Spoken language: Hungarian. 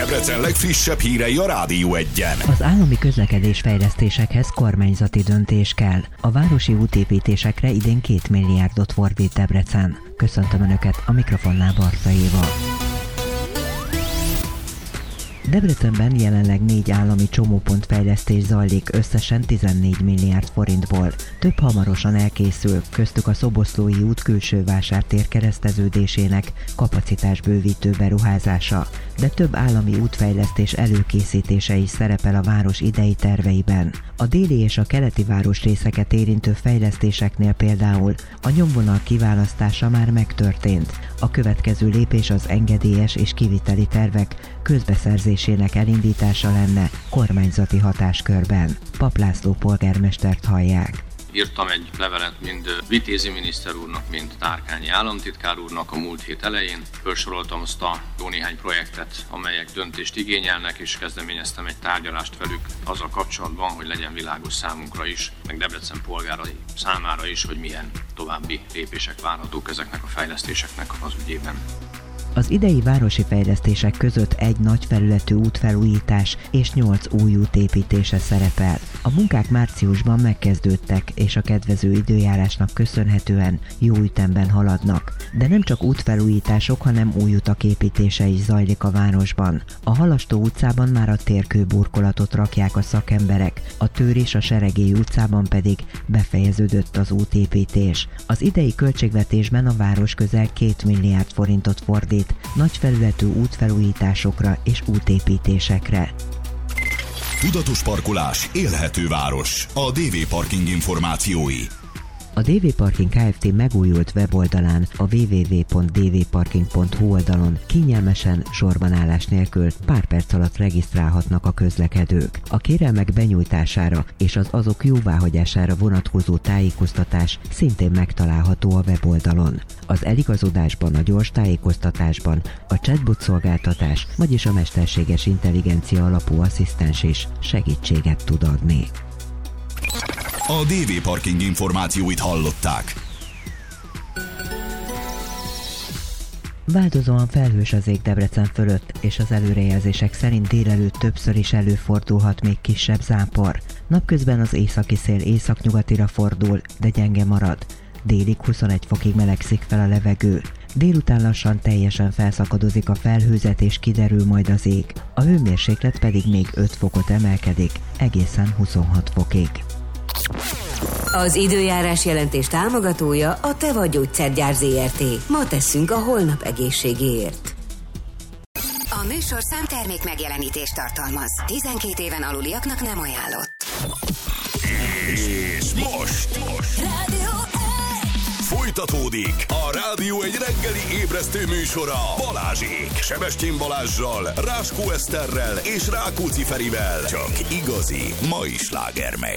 Debrecen legfrissebb hírei a Rádió Egyen. Az állami közlekedésfejlesztésekhez kormányzati döntés kell. A városi útépítésekre idén 2 milliárdot fordít Debrecen. Köszöntöm Önöket, a mikrofonnál Barta Éva. Debrecenben jelenleg 4 állami csomópontfejlesztés zajlik összesen 14 milliárd forintból. Több hamarosan elkészül, köztük a Szoboszlói út külső vásártér kereszteződésének kapacitásbővítő beruházása, de több állami útfejlesztés előkészítése is szerepel a város idei terveiben. A déli és a keleti városrészeket érintő fejlesztéseknél például a nyomvonal kiválasztása már megtörtént. A következő lépés az engedélyes és kiviteli tervek közbeszerzésének elindítása lenne kormányzati hatáskörben. Pap László polgármestert hallják. Írtam egy levelet mind Vitézi miniszter úrnak, mind Tárkányi államtitkár úrnak a múlt hét elején. Felsoroltam azt a jó néhány projektet, amelyek döntést igényelnek, és kezdeményeztem egy tárgyalást velük azzal kapcsolatban, hogy legyen világos számunkra is, meg Debrecen polgárai számára is, hogy milyen további lépések várhatók ezeknek a fejlesztéseknek az ügyében. Az idei városi fejlesztések között egy nagy felületű útfelújítás és 8 új út építése szerepel. A munkák márciusban megkezdődtek, és a kedvező időjárásnak köszönhetően jó ütemben haladnak. De nem csak útfelújítások, hanem új utak építése is zajlik a városban. A Halastó utcában már a térkőburkolatot rakják a szakemberek, a Tőr és a Seregély utcában pedig befejeződött az útépítés. Az idei költségvetésben a város közel 2 milliárd forintot fordít nagy felületű útfelújításokra és útépítésekre. Tudatos parkolás, élhető város. A DV Parking információi. A DV Parking Kft. Megújult weboldalán, a www.dvparking.hu oldalon kényelmesen, sorbanállás nélkül pár perc alatt regisztrálhatnak a közlekedők. A kérelmek benyújtására és az azok jóváhagyására vonatkozó tájékoztatás szintén megtalálható a weboldalon. Az eligazodásban, a gyors tájékoztatásban a chatbot szolgáltatás, vagyis a mesterséges intelligencia alapú asszisztens is segítséget tud adni. A DV Parking információit hallották. Változóan felhős az ég Debrecen fölött, és az előrejelzések szerint délelőtt többször is előfordulhat még kisebb zápor. Napközben az északi szél északnyugatira fordul, de gyenge marad. Délig 21 fokig melegszik fel a levegő. Délután lassan teljesen felszakadozik a felhőzet és kiderül majd az ég. A hőmérséklet pedig még 5 fokot emelkedik, egészen 26 fokig. Az időjárás jelentés támogatója a Te vagy gyógyszergyár Zrt. Ma tesszünk a holnap egészségéért. A műsorszám termék megjelenítést tartalmaz. 12 éven aluliaknak nem ajánlott. És most Rádió folytatódik a Rádió egy reggeli ébresztő műsora Balázsék, Sebestyén Balázssal, Ráskó Eszterrel és Rákóczi Ferivel. Csak igazi mai slágermegy.